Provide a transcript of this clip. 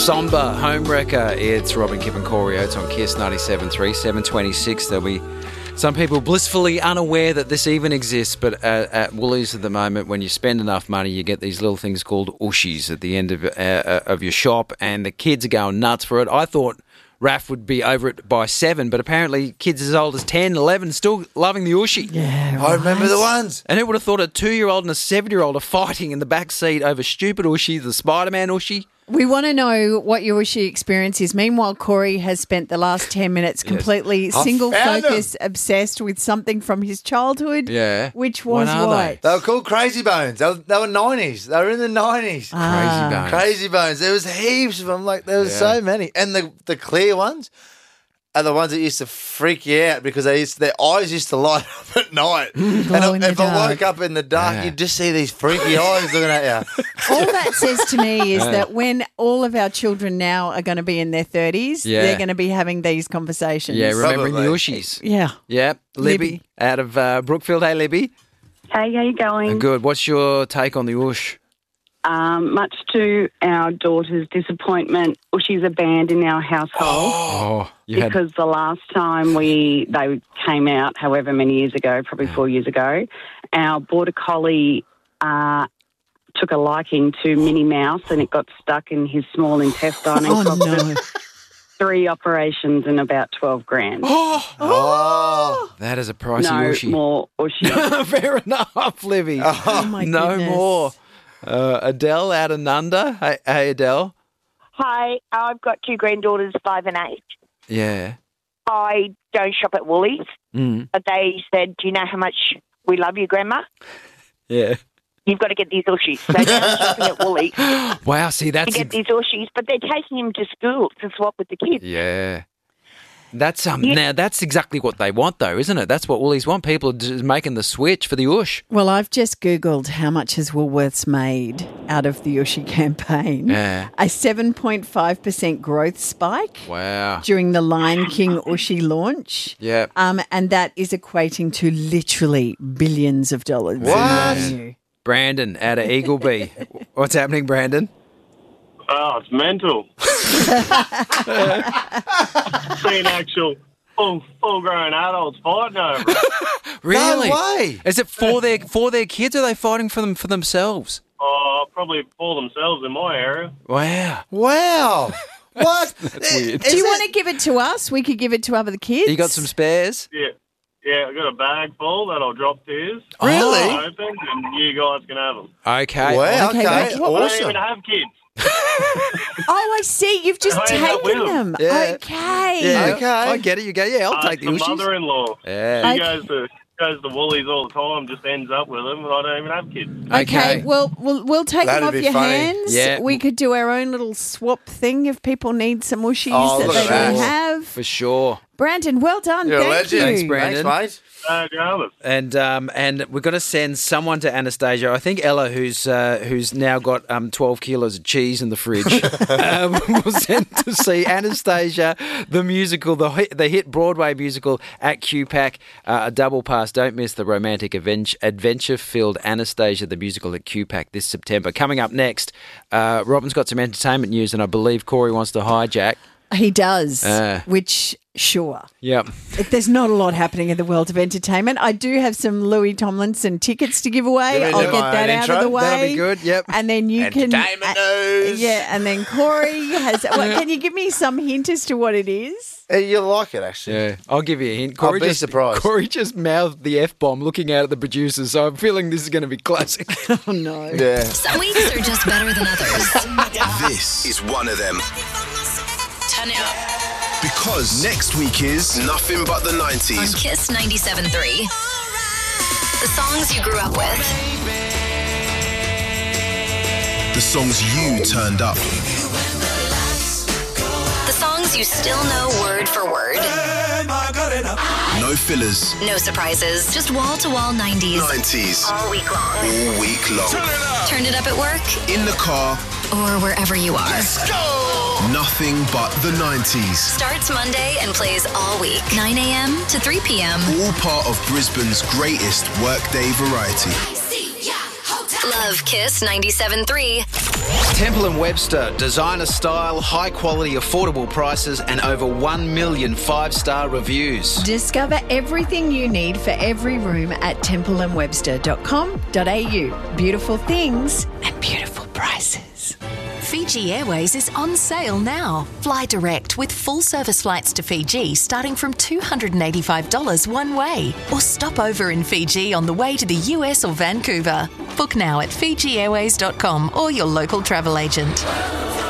Somber Homewrecker. It's Robin, Kip and Corey Oates on Kiss 97.3, 7:26. There'll be some people blissfully unaware that this even exists, but at Woolies at the moment, when you spend enough money, you get these little things called ushies at the end of your shop, and the kids are going nuts for it. I thought Raph would be over it by 7, but apparently kids as old as 10, 11 still loving the ushi. Yeah, I remember the ones. And who would have thought a 2-year-old and a 7-year-old are fighting in the back seat over stupid ushi, the Spider-Man ushi? We want to know what your Ushi experience is. Meanwhile, Corey has spent the last 10 minutes completely single focus, obsessed with something from his childhood. Yeah. Which was What are what? They were called Crazy Bones. They were 90s. They were in the 90s. Crazy Bones. Crazy Bones. There was heaps of them. Like, there was so many. And the clear ones are the ones that used to freak you out because their eyes used to light up at night. Glow in the if I dark. woke up in the dark, you'd just see these freaky eyes looking at you. All that says to me is that when all of our children now are going to be in their 30s, they're going to be having these conversations. Yeah, remembering the Probably. ushis. Yeah. Yeah. Libby out of Brookfield. Hey, Libby. Hey, how you going? Good. What's your take on the ush? Much to our daughter's disappointment, Ushi's are banned in our household Oh, you had... because the last time they came out, however many years ago, probably 4 years ago, our border collie took a liking to Minnie Mouse and it got stuck in his small intestine and cost no. 3 operations and about 12 grand. Oh. That is a pricey No ushi. more Ushi. Fair enough, Libby. Oh, my no goodness. more. Adele out of Nunda. Hey, Adele. Hi, I've got 2 granddaughters, 5 and 8. Yeah. I don't shop at Woolies, but they said, "Do you know how much we love you, Grandma? Yeah. You've got to get these Ushis." So they're shopping at Woolies to Wow, see, that's... get these Ushis, but they're taking them to school to swap with the kids. Yeah. That's Now, that's exactly what they want, though, isn't it? That's what Woolies want. People are just making the switch for the ush. Well, I've just Googled how much has Woolworths made out of the Ushi campaign. Yeah. A 7.5% growth spike Wow. during the Lion King Ushi launch. Yeah. And that is equating to literally billions of dollars. in What? revenue. Brandon out of Eagleby. What's happening, Brandon? Oh, it's mental. Seeing actual full-grown adults fighting over it. Really? No way. Is it for their kids, or are they fighting for themselves? Oh, probably for themselves in my area. Wow. Wow. What? That's weird. Do you want to give it to us? We could give it to other kids. You got some spares? Yeah, I got a bag full that I'll drop to you. Really? Open, and you guys can have them. Okay. Wow, Okay, okay. but I don't Awesome. even have kids. Oh, I see. You've just I end up with taken them. Yeah. Okay. Yeah. Okay. I get it. You go, yeah, I'll take the the ushis. mother-in-law. Yeah. She goes to Woolies all the time, just ends up with them, and I don't even have kids. Okay, well, we'll take them That'd off be your funny. hands. Yeah. We could do our own little swap thing if people need some ushis Oh, that look they at don't that. have. For sure. Brandon, well done. You're a Thank legend. you. Thanks, Brandon. Thanks, mate. Dramas. And we're going to send someone to Anastasia. I think Ella, who's now got 12 kilos of cheese in the fridge, we'll send to see Anastasia, the musical, the hit Broadway musical at QPAC. A double pass. Don't miss the romantic adventure-filled Anastasia, the musical at QPAC this September. Coming up next, Robin's got some entertainment news, and I believe Corey wants to hijack. He does, Ah. which, sure. Yep. There's not a lot happening in the world of entertainment. I do have some Louis Tomlinson tickets to give away. Give me I'll my get that own out intro. of the way. That'll be good, yep. And then you can... Entertainment news. Yeah, and then Corey has... Well, can you give me some hint as to what it is? You'll like it, actually. Yeah, I'll give you a hint. I'll be surprised. Corey just mouthed the F-bomb looking out at the producers, so I'm feeling this is going to be classic. Oh, no. Yeah. Some weeks are just better than others. This is one of them. Turn it up. Because next week is nothing but the On 90s. Kiss 97.3. The songs you grew up with. The songs you turned up. The songs you still know word for word. No fillers. No surprises. Just wall-to-wall 90s. 90s. All week long. All week long. Turn it up at work In the car. or wherever you are. Nothing but the 90s. Starts Monday and plays all week. 9 a.m. to 3 p.m. All part of Brisbane's greatest workday variety. Love Kiss 97.3. Temple & Webster, designer style, high quality, affordable prices and over 1 million 5-star reviews. Discover everything you need for every room at templeandwebster.com.au. Beautiful things and beautiful prices. Fiji Airways is on sale now. Fly direct with full service flights to Fiji starting from $285 one way. Or stop over in Fiji on the way to the US or Vancouver. Book now at FijiAirways.com or your local travel agent.